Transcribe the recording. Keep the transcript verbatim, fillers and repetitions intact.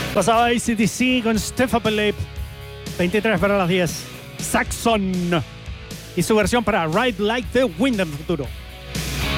Pasaba A C D C con Step Up and Leap. veintitrés para las diez. Saxon. Y su versión para Ride Like the Wind en el futuro.